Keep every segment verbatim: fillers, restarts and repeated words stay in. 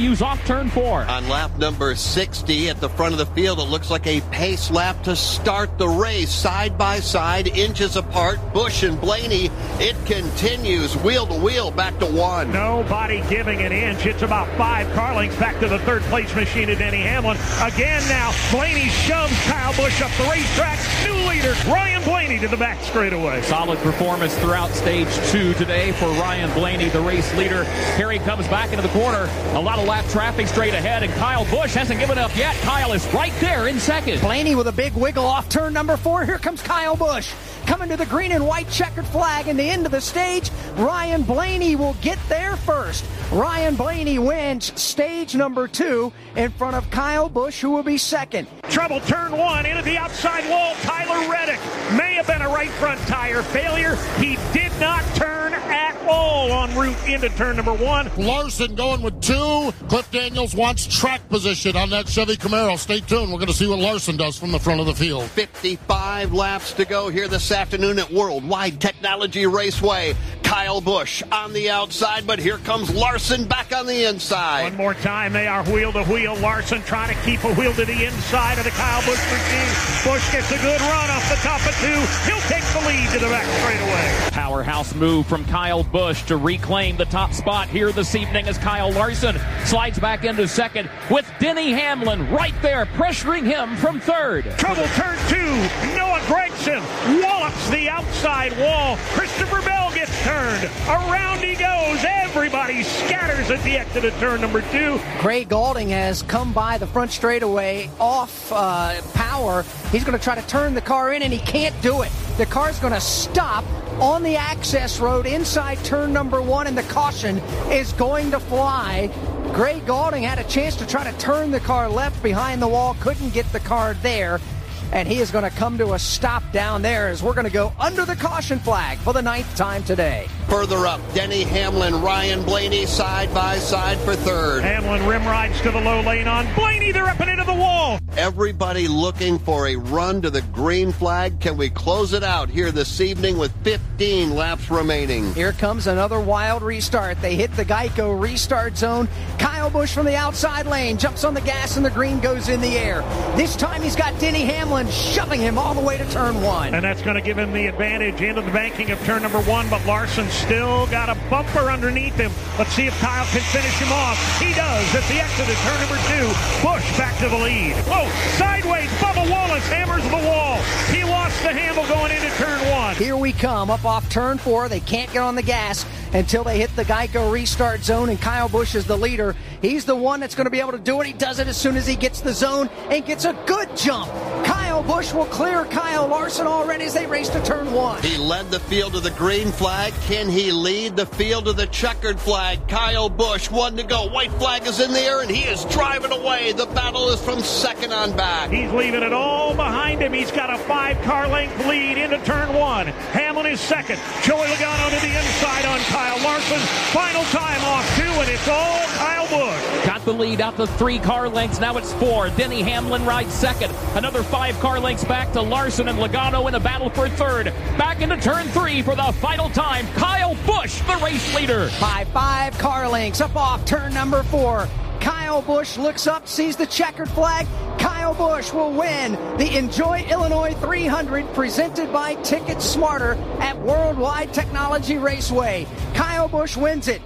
continues off turn four. On lap number sixty at the front of the field, it looks like a pace lap to start the race. Side by side, inches apart, Busch and Blaney. It continues wheel to wheel back to one. Nobody giving an inch. It's about five car lengths back to the third place machine of Denny Hamlin. Again now, Blaney shoves Kyle Busch up the racetrack. New leader, Ryan Blaney to the back straightaway. Solid performance throughout stage two today for Ryan Blaney, the race leader. Here he comes back into the corner. A lot of lap traffic straight ahead, and Kyle Busch hasn't given up yet. Kyle is right there in second. Blaney with a big wiggle off turn number four. Here comes Kyle Busch. Coming to the green and white checkered flag in the end of the stage. Ryan Blaney will get there first. Ryan Blaney wins stage number two in front of Kyle Busch, who will be second. Trouble turn one into the outside wall. Tyler Reddick may have been a right front tire failure. He did not turn at all en route into turn number one. Larson going with two. Cliff Daniels wants track position on that Chevy Camaro. Stay tuned. We're going to see what Larson does from the front of the field. fifty-five laps to go here this afternoon at Worldwide Technology Raceway. Kyle Busch on the outside, but here comes Larson back on the inside. One more time, they are wheel to wheel. Larson trying to keep a wheel to the inside of the Kyle Busch machine. Busch gets a good run off the top of two. He'll take the lead to the back straightaway. Powerhouse move from Kyle Busch to reclaim the top spot here this evening as Kyle Larson slides back into second with Denny Hamlin right there pressuring him from third. Trouble turn two. Noah Gragson wallops the outside wall. Christopher Bell gets turned. Around he goes. Everybody scatters at the exit of turn number two. Gray Gaulding has come by the front straightaway off uh, power. He's going to try to turn the car in, and he can't do it. The car's going to stop on the access road inside turn number one, and the caution is going to fly. Gray Gaulding had a chance to try to turn the car left behind the wall, couldn't get the car there. And he is going to come to a stop down there as we're going to go under the caution flag for the ninth time today. Further up, Denny Hamlin, Ryan Blaney side by side for third. Hamlin rim rides to the low lane on Blaney. They're up and into the wall. Everybody looking for a run to the green flag. Can we close it out here this evening with fifteen laps remaining? Here comes another wild restart. They hit the Geico restart zone. Kyle Busch from the outside lane jumps on the gas and the green goes in the air. This time he's got Denny Hamlin shoving him all the way to turn one. And that's going to give him the advantage into the banking of turn number one, but Larson still got a bumper underneath him. Let's see if Kyle can finish him off. He does at the exit of turn number two. Busch back to the lead. Whoa, sideways, Bubba Wallace hammers the wall. He lost the handle going into turn one. Here we come, up off turn four. They can't get on the gas until they hit the Geico restart zone, and Kyle Busch is the leader. He's the one that's going to be able to do it. He does it as soon as he gets the zone and gets a good jump. Kyle Busch will clear Kyle Larson already as they race to turn one. He led the field to the green flag. Can he lead the field to the checkered flag? Kyle Busch, one to go. White flag is in the air, and he is driving away. The battle is from second on back. He's leaving it all behind him. He's got a five-car length lead into turn one. Hamlin is second. Joey Logano to the inside on Kyle Larson. Final time off two, and it's all Kyle Busch. Got the lead out to three car lengths. Now it's four. Denny Hamlin rides second. Another five car lengths back to Larson and Logano in a battle for third. Back into turn three for the final time. Kyle Busch, the race leader. By five car lengths up off turn number four. Kyle Busch looks up, sees the checkered flag. Kyle Busch will win the Enjoy Illinois three hundred presented by Ticket Smarter at Worldwide Technology Raceway. Kyle Busch wins it.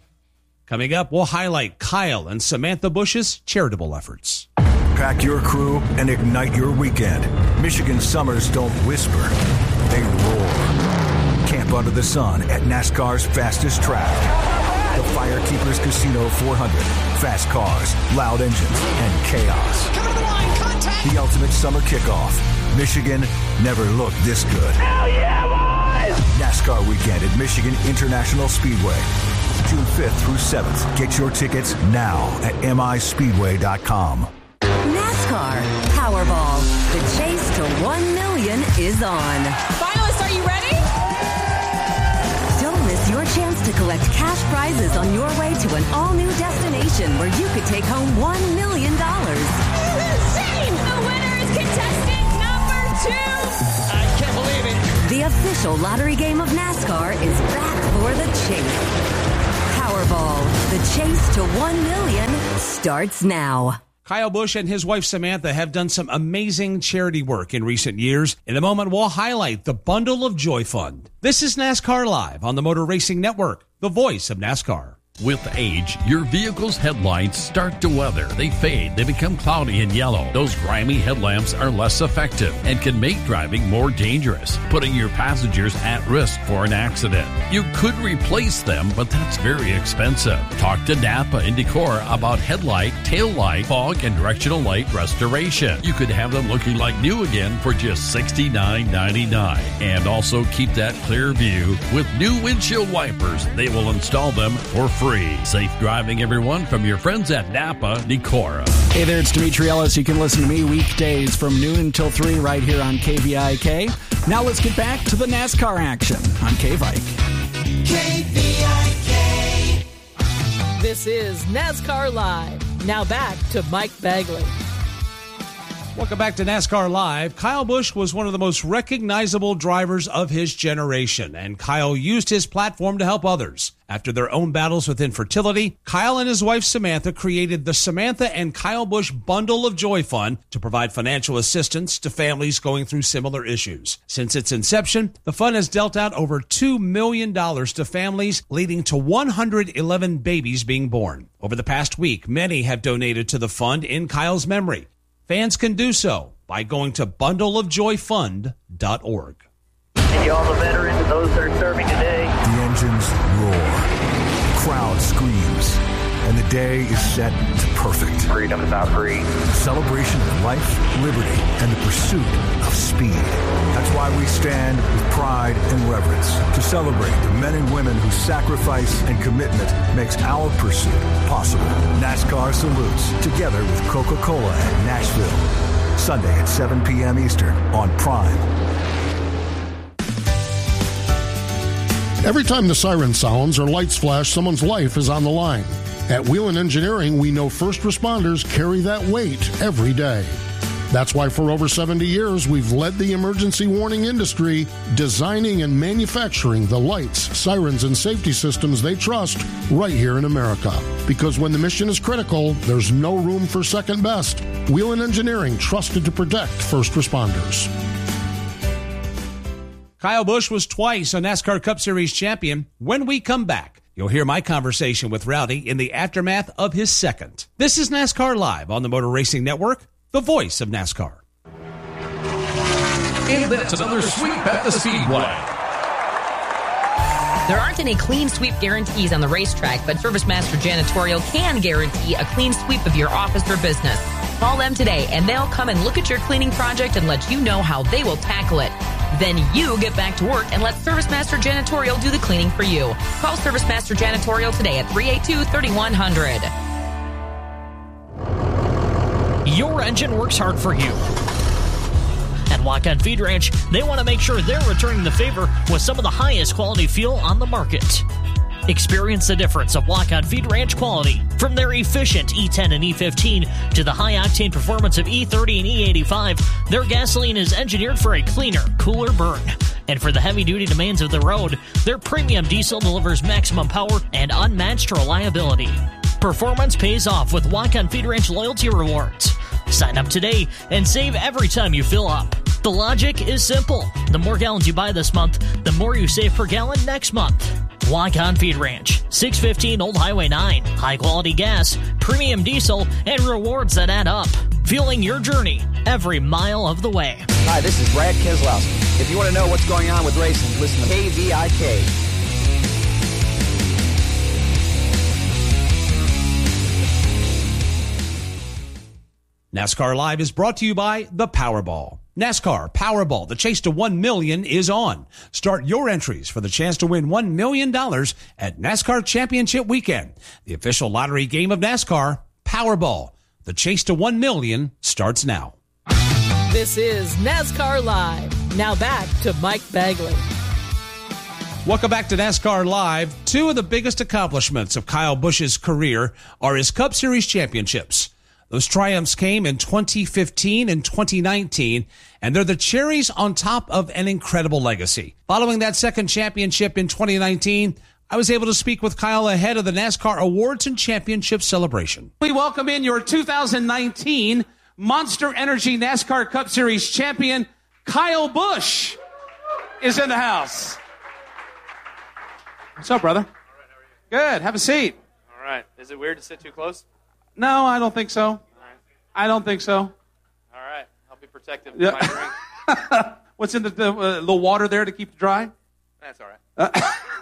Coming up, we'll highlight Kyle and Samantha Busch's charitable efforts. Pack your crew and ignite your weekend. Michigan summers don't whisper, they roar. Camp under the sun at NASCAR's fastest track. The Firekeepers Casino four hundred. Fast cars, loud engines, and chaos. Coming to the line, contact! The ultimate summer kickoff. Michigan never looked this good. Hell yeah, boys! NASCAR weekend at Michigan International Speedway. June fifth through seventh. Get your tickets now at M I speedway dot com. NASCAR Powerball. The chase to one million is on. Finalists, are you ready? Don't miss your chance to collect cash prizes on your way to an all-new destination where you could take home one million dollars. Insane! The winner is contestant number two! I can't believe it. The official lottery game of NASCAR is back for the chase. Powerball. The chase to one million starts now. Kyle Busch and his wife Samantha have done some amazing charity work in recent years. In a moment, we'll highlight the Bundle of Joy Fund. This is NASCAR Live on the Motor Racing Network, the voice of NASCAR. With age, your vehicle's headlights start to weather. They fade. They become cloudy and yellow. Those grimy headlamps are less effective and can make driving more dangerous, putting your passengers at risk for an accident. You could replace them, but that's very expensive. Talk to Napa and Decor about headlight, tail light, fog, and directional light restoration. You could have them looking like new again for just sixty-nine ninety-nine. And also keep that clear view with new windshield wipers. They will install them for free. Safe driving, everyone, from your friends at Napa Decora. Hey there, it's Dimitri Ellis. You can listen to me weekdays from noon until three right here on K V I K. Now let's get back to the NASCAR action on K-Vike. K V I K. This is NASCAR Live. Now back to Mike Bagley. Welcome back to NASCAR Live. Kyle Busch was one of the most recognizable drivers of his generation, and Kyle used his platform to help others. After their own battles with infertility, Kyle and his wife Samantha created the Samantha and Kyle Busch Bundle of Joy Fund to provide financial assistance to families going through similar issues. Since its inception, the fund has dealt out over two million dollars to families, leading to one hundred eleven babies being born. Over the past week, many have donated to the fund in Kyle's memory. Fans can do so by going to bundle of joy fund dot org. And you all the veterans, those that are serving today. The engines roar. Crowd screams. And the day is set to perfect. Freedom is not free. A celebration of life, liberty, and the pursuit of speed. That's why we stand with pride and reverence to celebrate the men and women whose sacrifice and commitment makes our pursuit possible. NASCAR salutes, together with Coca-Cola at Nashville. Sunday at seven p.m. Eastern on Prime. Every time the siren sounds or lights flash, someone's life is on the line. At Whelen Engineering, we know first responders carry that weight every day. That's why for over seventy years, we've led the emergency warning industry, designing and manufacturing the lights, sirens, and safety systems they trust right here in America. Because when the mission is critical, there's no room for second best. Whelen Engineering, trusted to protect first responders. Kyle Busch was twice a NASCAR Cup Series champion. When we come back, you'll hear my conversation with Rowdy in the aftermath of his second. This is NASCAR Live on the Motor Racing Network, the voice of NASCAR. And that's another sweep at the Speedway. There aren't any clean sweep guarantees on the racetrack, but ServiceMaster Janitorial can guarantee a clean sweep of your office or business. Call them today, and they'll come and look at your cleaning project and let you know how they will tackle it. Then you get back to work and let ServiceMaster Janitorial do the cleaning for you. Call ServiceMaster Janitorial today at three eight two, three one zero zero. Your engine works hard for you. At Lock-On Feed Ranch, they want to make sure they're returning the favor with some of the highest quality fuel on the market. Experience the difference of Lock-On Feed Ranch quality, from their efficient E ten and E fifteen to the high-octane performance of E thirty and E eighty-five. Their gasoline is engineered for a cleaner, cooler burn. And for the heavy-duty demands of the road, their premium diesel delivers maximum power and unmatched reliability. Performance pays off with Lock-On Feed Ranch loyalty rewards. Sign up today and save every time you fill up. The logic is simple. The more gallons you buy this month, the more you save per gallon next month. Lock-On Feed Ranch, six fifteen Old Highway nine. High-quality gas, premium diesel, and rewards that add up. Fueling your journey every mile of the way. Hi, this is Brad Keselowski. If you want to know what's going on with racing, listen to K V I K. NASCAR Live is brought to you by the Powerball. NASCAR Powerball, the chase to one million dollars is on. Start your entries for the chance to win one million dollars at NASCAR Championship Weekend. The official lottery game of NASCAR, Powerball. The chase to one million dollars starts now. This is NASCAR Live. Now back to Mike Bagley. Welcome back to NASCAR Live. Two of the biggest accomplishments of Kyle Busch's career are his Cup Series championships. Those triumphs came in twenty fifteen and twenty nineteen, and they're the cherries on top of an incredible legacy. Following that second championship in twenty nineteen, I was able to speak with Kyle ahead of the NASCAR Awards and Championship celebration. We welcome in your two thousand nineteen Monster Energy NASCAR Cup Series champion, Kyle Busch, is in the house. What's up, brother? Good. Have a seat. All right. Is it weird to sit too close? No, I don't think so. All right. I don't think so. All right. I'll be protective of Yeah. my drink. What's in the, the uh, little water there to keep it dry? That's all right. Uh,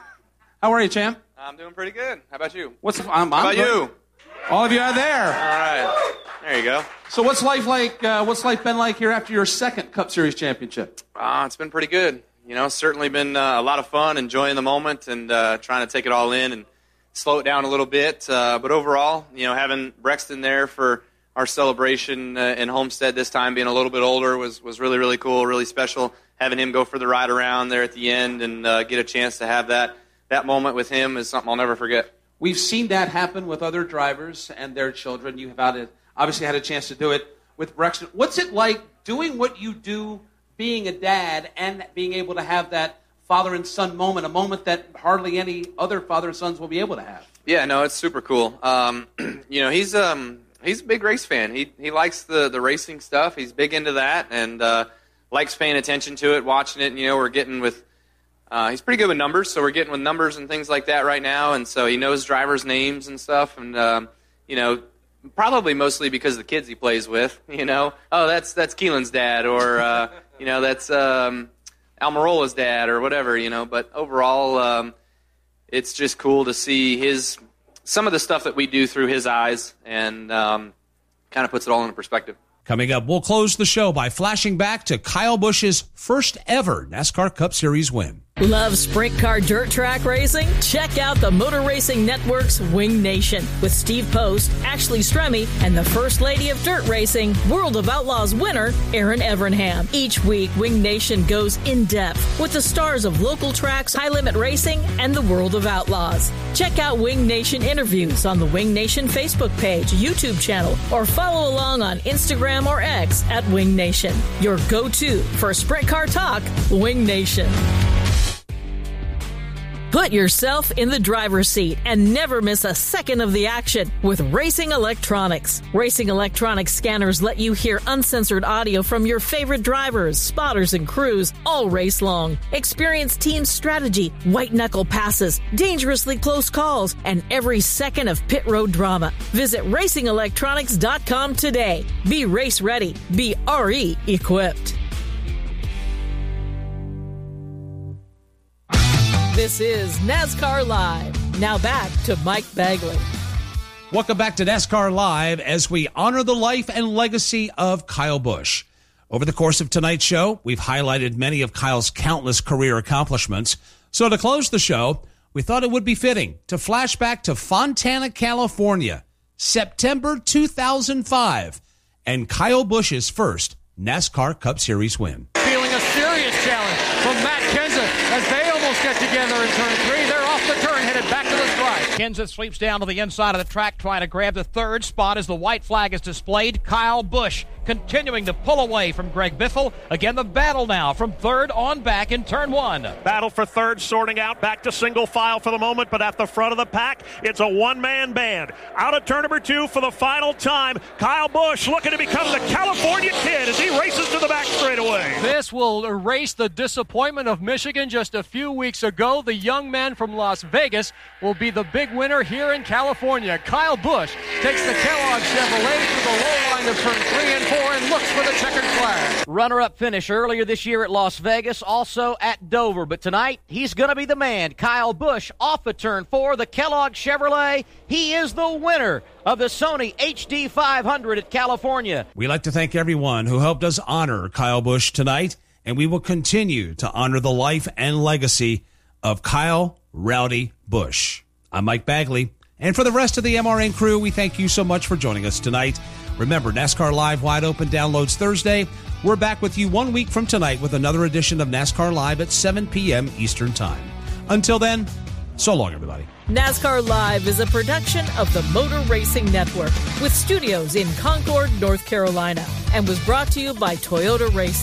how are you, champ? I'm doing pretty good. How about you? What's I'm, How I'm about good. you? All of you are there. All right. There you go. So what's life like? Uh, what's life been like here after your second Cup Series championship? Uh, it's been pretty good. You know, certainly been uh, a lot of fun, enjoying the moment and uh, trying to take it all in and slow it down a little bit. Uh, but overall, you know, having Brexton there for our celebration uh, in Homestead this time, being a little bit older, was, was really, really cool, really special. Having him go for the ride around there at the end and uh, get a chance to have that, that moment with him is something I'll never forget. We've seen that happen with other drivers and their children. You have had a, obviously had a chance to do it with Brexton. What's it like doing what you do, being a dad, and being able to have that father and son moment, a moment that hardly any other father and sons will be able to have? Yeah, no, it's super cool. Um, you know, he's um, he's a big race fan. He he likes the, the racing stuff. He's big into that and uh, likes paying attention to it, watching it. And, you know, we're getting with uh, he's pretty good with numbers, so we're getting with numbers and things like that right now. And so he knows drivers' names and stuff. And um, you know, probably mostly because of the kids he plays with. You know, oh, that's that's Keelan's dad, or uh, you know, that's um, Almirola's dad, or whatever. You know, but overall. Um, It's just cool to see his some of the stuff that we do through his eyes, and um, kind of puts it all into perspective. Coming up, we'll close the show by flashing back to Kyle Busch's first ever NASCAR Cup Series win. Love sprint car dirt track racing? Check out the Motor Racing Network's Wing Nation with Steve Post, Ashley Stremme, and the First Lady of Dirt Racing, World of Outlaws winner, Erin Evernham. Each week, Wing Nation goes in-depth with the stars of local tracks, high-limit racing, and the World of Outlaws. Check out Wing Nation interviews on the Wing Nation Facebook page, YouTube channel, or follow along on Instagram or X at Wing Nation. Your go-to for sprint car talk, Wing Nation. Put yourself in the driver's seat and never miss a second of the action with Racing Electronics. Racing Electronics scanners let you hear uncensored audio from your favorite drivers, spotters, and crews all race long. Experience team strategy, white-knuckle passes, dangerously close calls, and every second of pit road drama. Visit racing electronics dot com today. Be race ready. Be R E equipped. This is NASCAR Live. Now back to Mike Bagley. Welcome back to NASCAR Live as we honor the life and legacy of Kyle Busch. Over the course of tonight's show, we've highlighted many of Kyle's countless career accomplishments. So to close the show, we thought it would be fitting to flash back to Fontana, California, September two thousand five, and Kyle Busch's first NASCAR Cup Series win. Feeling a serious challenge from Matt Kenseth as they almost get together in turn three. They're off the turn, headed back to the stripe. Kenseth sweeps down to the inside of the track, trying to grab the third spot as the white flag is displayed. Kyle Busch continuing to pull away from Greg Biffle. Again, the battle now from third on back in turn one. Battle for third sorting out, back to single file for the moment, but at the front of the pack, it's a one-man band. Out of turn number two for the final time, Kyle Busch looking to become the California Kid as he races to the back straightaway. This will erase the disappointment of Michigan just a few weeks ago. The young man from Las Vegas will be the big winner here in California. Kyle Busch takes the Kellogg Chevrolet to the low line of turn three and four and looks for the checkered flag. Runner-up finish earlier this year at Las Vegas, also at Dover. But tonight, he's going to be the man. Kyle Busch off of turn four, the Kellogg Chevrolet. He is the winner of the Sony H D five hundred at California. We'd like to thank everyone who helped us honor Kyle Busch tonight, and we will continue to honor the life and legacy of Kyle Rowdy Busch. I'm Mike Bagley, and for the rest of the M R N crew, we thank you so much for joining us tonight. Remember, NASCAR Live Wide Open downloads Thursday. We're back with you one week from tonight with another edition of NASCAR Live at seven p.m. Eastern Time. Until then, so long, everybody. NASCAR Live is a production of the Motor Racing Network with studios in Concord, North Carolina, and was brought to you by Toyota Racing.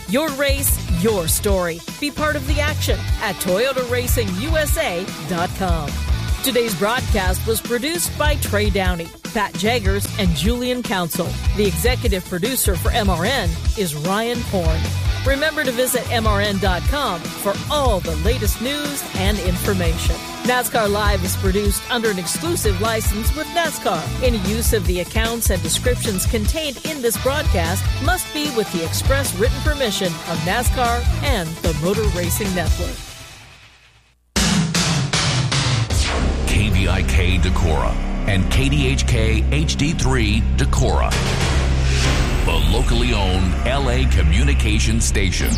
Your race, your story. Be part of the action at Toyota Racing U S A dot com. Today's broadcast was produced by Trey Downey, Pat Jaggers, and Julian Council. The executive producer for M R N is Ryan Horn. Remember to visit M R N dot com for all the latest news and information. NASCAR Live is produced under an exclusive license with NASCAR. Any use of the accounts and descriptions contained in this broadcast must be with the express written permission of NASCAR and the Motor Racing Network. K V I K Decorah and K D H K H D three Decorah, the locally owned L A communication station.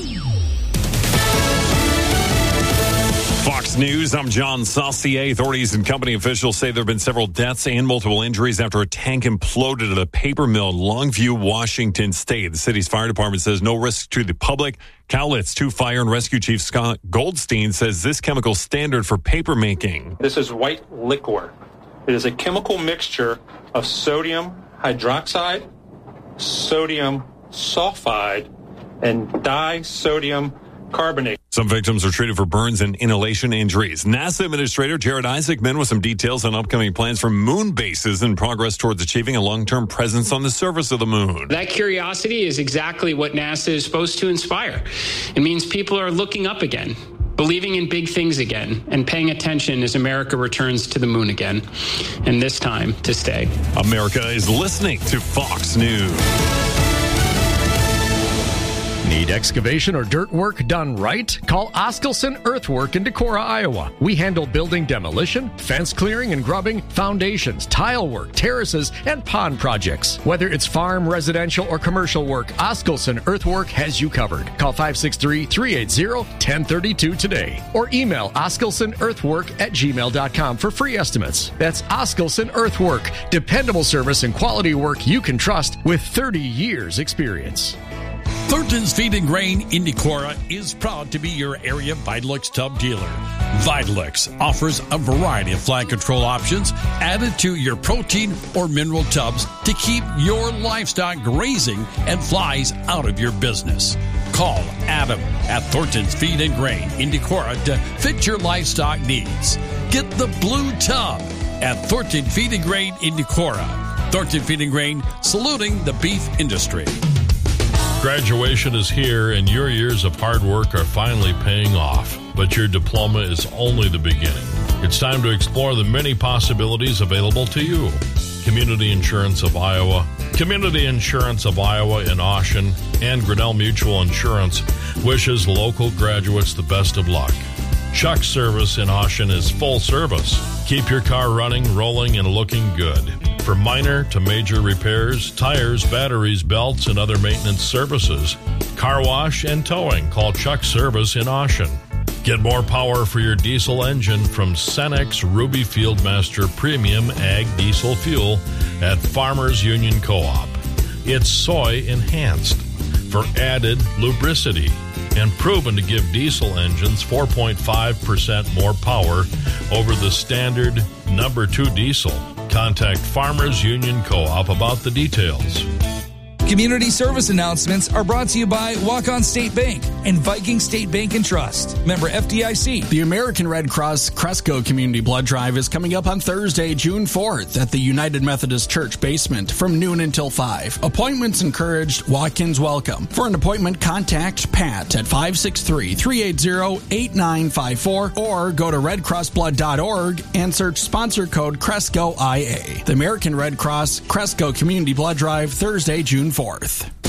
Fox News, I'm John Saucier. Authorities and company officials say there have been several deaths and multiple injuries after a tank imploded at a paper mill in Longview, Washington State. The city's fire department says no risk to the public. Cowlitz two Fire and Rescue Chief Scott Goldstein says this chemical standard for paper making. This is white liquor. It is a chemical mixture of sodium hydroxide, sodium sulfide, and disodium carbonate. Some victims are treated for burns and inhalation injuries. NASA Administrator Jared Isaacman with some details on upcoming plans for moon bases and progress towards achieving a long-term presence on the surface of the moon. That curiosity is exactly what NASA is supposed to inspire. It means people are looking up again, believing in big things again, and paying attention as America returns to the moon again, and this time to stay. America is listening to Fox News. Need excavation or dirt work done right? Call Oskelson Earthwork in Decorah, Iowa. We handle building demolition, fence clearing and grubbing, foundations, tile work, terraces, and pond projects. Whether it's farm, residential, or commercial work, Oskelson Earthwork has you covered. Call five six three, three eight zero, one zero three two today or email oskelsonearthwork at gmail dot com for free estimates. That's Oskelson Earthwork. Dependable service and quality work you can trust with thirty years experience. Thornton's Feed and Grain in Decorah is proud to be your area Vitalux tub dealer. Vitalux offers a variety of fly control options added to your protein or mineral tubs to keep your livestock grazing and flies out of your business. Call Adam at Thornton's Feed and Grain in Decorah to fit your livestock needs. Get the blue tub at Thornton Feed and Grain in Decorah. Thornton Feed and Grain, saluting the beef industry. Graduation is here and your years of hard work are finally paying off, but your diploma is only the beginning. It's time to explore the many possibilities available to you. Community Insurance of Iowa, Community Insurance of Iowa in Ossian, and Grinnell Mutual Insurance wishes local graduates the best of luck. Chuck Service in Ossian is full service. Keep your car running, rolling, and looking good. For minor to major repairs, tires, batteries, belts, and other maintenance services, car wash and towing, call Chuck Service in Ossian. Get more power for your diesel engine from Cenex Ruby Fieldmaster Premium Ag Diesel Fuel at Farmers Union Co-op. It's soy enhanced for added lubricity and proven to give diesel engines four point five percent more power over the standard number two diesel. Contact Farmers Union Co-op about the details. Community service announcements are brought to you by Walk-On State Bank and Viking State Bank and Trust. Member F D I C. The American Red Cross Cresco Community Blood Drive is coming up on Thursday, June fourth at the United Methodist Church basement from noon until five. Appointments encouraged, walk-ins welcome. For an appointment, contact Pat at five six three, three eight zero, eight nine five four or go to red cross blood dot org and search sponsor code Cresco I A. The American Red Cross Cresco Community Blood Drive, Thursday, June fourth.